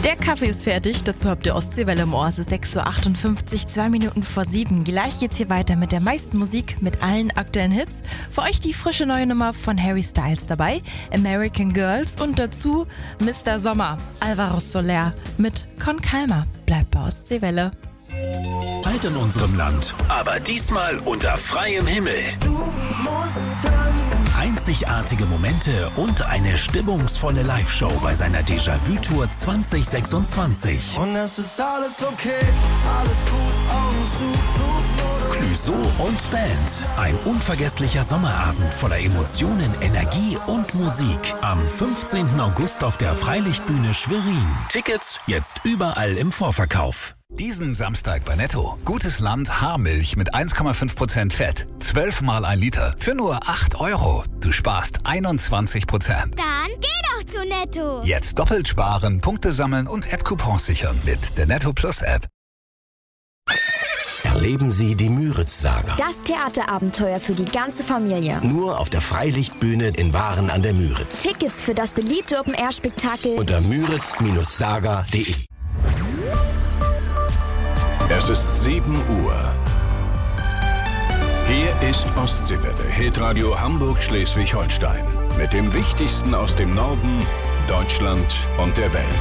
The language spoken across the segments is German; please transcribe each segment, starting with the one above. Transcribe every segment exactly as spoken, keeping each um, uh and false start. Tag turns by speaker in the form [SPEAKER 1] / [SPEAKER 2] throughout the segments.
[SPEAKER 1] Der Kaffee ist fertig, dazu habt ihr Ostseewelle im Ohr. Es ist sechs Uhr achtundfünfzig, zwei Minuten vor sieben. Gleich geht's hier weiter mit der meisten Musik, mit allen aktuellen Hits. Für euch die frische neue Nummer von Harry Styles dabei, American Girls, und dazu Mister Sommer, Alvaro Soler mit Con Calma. Bleibt bei Ostseewelle.
[SPEAKER 2] Bald in unserem Land, aber diesmal unter freiem Himmel.
[SPEAKER 3] Du musst tanzen.
[SPEAKER 2] Einzigartige Momente und eine stimmungsvolle Live-Show bei seiner Déjà-vu-Tour zwanzig sechsundzwanzig.
[SPEAKER 3] Und es ist alles okay, alles gut, Augen zu, Flugmodus.
[SPEAKER 2] Clouseau und Band. Ein unvergesslicher Sommerabend voller Emotionen, Energie und Musik. Am fünfzehnten August auf der Freilichtbühne Schwerin. Tickets jetzt überall im Vorverkauf.
[SPEAKER 4] Diesen Samstag bei Netto. Gutes Land Haarmilch mit eins Komma fünf Prozent Fett. zwölf mal ein Liter. Für nur acht Euro. Du sparst einundzwanzig Prozent.
[SPEAKER 5] Dann geh doch zu Netto.
[SPEAKER 4] Jetzt doppelt sparen, Punkte sammeln und App-Coupons sichern mit der Netto Plus App.
[SPEAKER 6] Erleben Sie die Müritz-Saga.
[SPEAKER 5] Das Theaterabenteuer für die ganze Familie.
[SPEAKER 6] Nur auf der Freilichtbühne in Waren an der Müritz.
[SPEAKER 5] Tickets für das beliebte Open-Air-Spektakel
[SPEAKER 6] Unter müritz Saga punkt de.
[SPEAKER 7] Es ist sieben Uhr. Hier ist Ostseewelle, Hitradio Hamburg-Schleswig-Holstein. Mit dem Wichtigsten aus dem Norden, Deutschland und der Welt.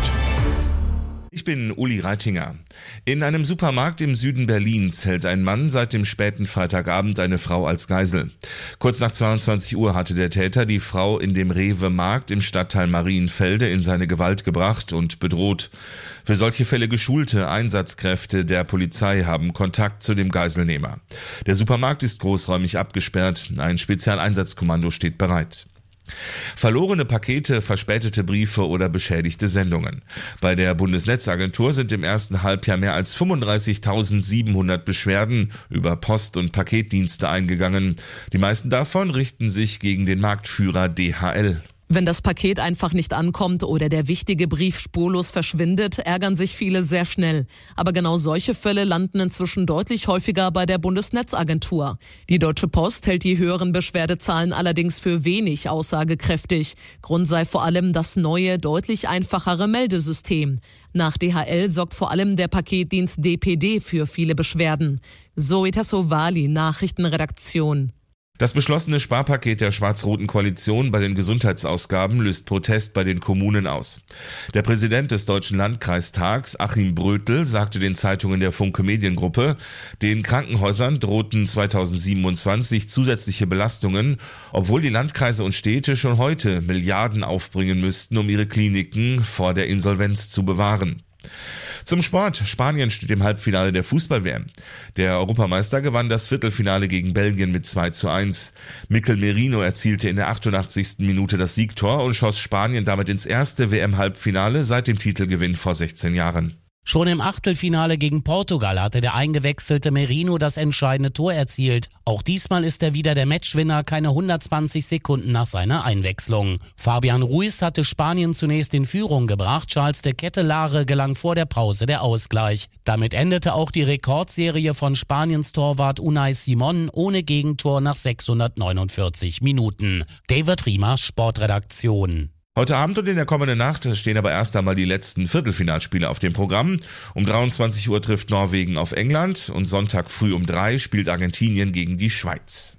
[SPEAKER 8] Ich bin Uli Reitinger. In einem Supermarkt im Süden Berlins hält ein Mann seit dem späten Freitagabend eine Frau als Geisel. Kurz nach zweiundzwanzig Uhr hatte der Täter die Frau in dem Rewe-Markt im Stadtteil Marienfelde in seine Gewalt gebracht und bedroht. Für solche Fälle geschulte Einsatzkräfte der Polizei haben Kontakt zu dem Geiselnehmer. Der Supermarkt ist großräumig abgesperrt. Ein Spezialeinsatzkommando steht bereit. Verlorene Pakete, verspätete Briefe oder beschädigte Sendungen. Bei der Bundesnetzagentur sind im ersten Halbjahr mehr als fünfunddreißigtausendsiebenhundert Beschwerden über Post- und Paketdienste eingegangen. Die meisten davon richten sich gegen den Marktführer D H L.
[SPEAKER 9] Wenn das Paket einfach nicht ankommt oder der wichtige Brief spurlos verschwindet, ärgern sich viele sehr schnell. Aber genau solche Fälle landen inzwischen deutlich häufiger bei der Bundesnetzagentur. Die Deutsche Post hält die höheren Beschwerdezahlen allerdings für wenig aussagekräftig. Grund sei vor allem das neue, deutlich einfachere Meldesystem. Nach D H L sorgt vor allem der Paketdienst D P D für viele Beschwerden. Zoe Tassovali, Nachrichtenredaktion.
[SPEAKER 8] Das beschlossene Sparpaket der schwarz-roten Koalition bei den Gesundheitsausgaben löst Protest bei den Kommunen aus. Der Präsident des Deutschen Landkreistags, Achim Brötel, sagte den Zeitungen der Funke Mediengruppe, den Krankenhäusern drohten zweitausendsiebenundzwanzig zusätzliche Belastungen, obwohl die Landkreise und Städte schon heute Milliarden aufbringen müssten, um ihre Kliniken vor der Insolvenz zu bewahren. Zum Sport. Spanien steht im Halbfinale der Fußball-W M. Der Europameister gewann das Viertelfinale gegen Belgien mit zwei zu eins. Mikel Merino erzielte in der achtundachtzigsten Minute das Siegtor und schoss Spanien damit ins erste W M-Halbfinale seit dem Titelgewinn vor sechzehn Jahren.
[SPEAKER 10] Schon im Achtelfinale gegen Portugal hatte der eingewechselte Merino das entscheidende Tor erzielt. Auch diesmal ist er wieder der Matchwinner, keine hundertzwanzig Sekunden nach seiner Einwechslung. Fabian Ruiz hatte Spanien zunächst in Führung gebracht, Charles de Kettelare gelang vor der Pause der Ausgleich. Damit endete auch die Rekordserie von Spaniens Torwart Unai Simon ohne Gegentor nach sechshundertneunundvierzig Minuten. David Riemer, Sportredaktion.
[SPEAKER 8] Heute Abend und in der kommenden Nacht stehen aber erst einmal die letzten Viertelfinalspiele auf dem Programm. Um dreiundzwanzig Uhr trifft Norwegen auf England und Sonntag früh um drei spielt Argentinien gegen die Schweiz.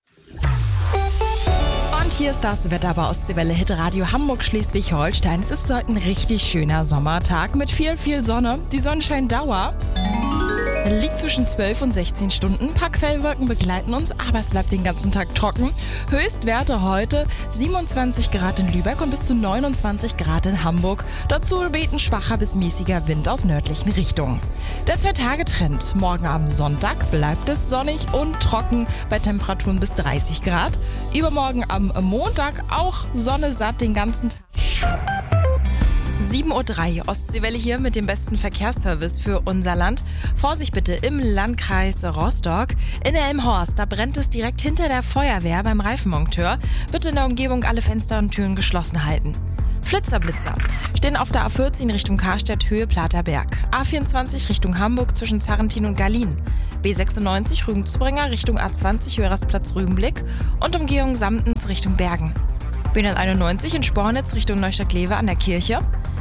[SPEAKER 1] Und hier ist das Wetter bei Ostseewelle Hitradio Hamburg-Schleswig-Holstein. Es ist heute ein richtig schöner Sommertag mit viel, viel Sonne. Die Sonnenscheindauer liegt zwischen zwölf und sechzehn Stunden. Ein paar Quellwolken begleiten uns, aber es bleibt den ganzen Tag trocken. Höchstwerte heute siebenundzwanzig Grad in Lübeck und bis zu neunundzwanzig Grad in Hamburg. Dazu weht ein schwacher bis mäßiger Wind aus nördlichen Richtungen. Der Zwei-Tage-Trend. Morgen am Sonntag bleibt es sonnig und trocken bei Temperaturen bis dreißig Grad. Übermorgen am Montag auch Sonne satt den ganzen Tag. sieben Uhr drei, Ostseewelle hier mit dem besten Verkehrsservice für unser Land. Vorsicht bitte im Landkreis Rostock. In der Elmhorst, da brennt es direkt hinter der Feuerwehr beim Reifenmonteur. Bitte in der Umgebung alle Fenster und Türen geschlossen halten. Flitzer-Blitzer stehen auf der A vierzehn Richtung Karstedt, Höhe Platerberg. A vierundzwanzig Richtung Hamburg zwischen Zarrentin und Garlin. B sechsundneunzig Rügen-Zubringer Richtung A zwanzig, Höherastplatz Rügenblick und Umgehung Samtens Richtung Bergen. B neunhunderteinundneunzig in Spornitz Richtung Neustadt-Glewe an der Kirche.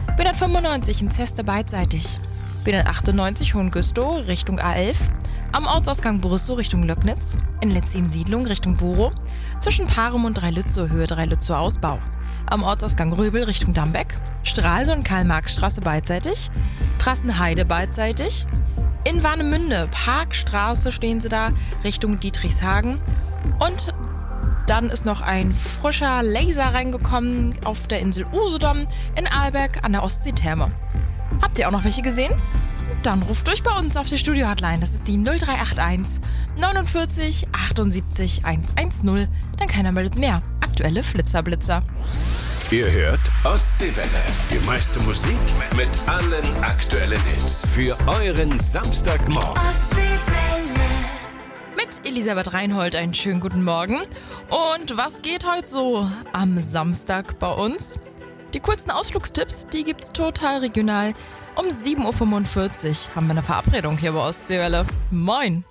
[SPEAKER 1] B hundertfünfundneunzig in Zeste beidseitig. B hundertachtundneunzig Hohengüstow Richtung A elf. Am Ortsausgang Brüssow Richtung Löcknitz. In Letzin-Siedlung Richtung Buro. Zwischen Parum und Dreilützow Höhe Dreilützow Ausbau. Am Ortsausgang Röbel Richtung Dambeck. Stralsund und Karl-Marx-Straße beidseitig. Trassenheide beidseitig. In Warnemünde, Parkstraße stehen sie da, Richtung Dietrichshagen. Und dann ist noch ein frischer Laser reingekommen auf der Insel Usedom in Arlberg an der Ostseetherme. Habt ihr auch noch welche gesehen? Dann ruft durch bei uns auf die Studio-Hotline. Das ist die null drei acht eins neunundvierzig achtundsiebzig hundertzehn. Dann keiner meldet mehr. Aktuelle Flitzerblitzer.
[SPEAKER 7] Ihr hört Ostseewelle. Die meiste Musik mit allen aktuellen Hits. Für euren Samstagmorgen.
[SPEAKER 1] Ostseewelle. Mit Elisabeth Reinhold einen schönen guten Morgen. Und was geht heute so am Samstag bei uns? Die coolsten Ausflugstipps, die gibt's total regional. Um sieben Uhr fünfundvierzig haben wir eine Verabredung hier bei Ostseewelle. Moin!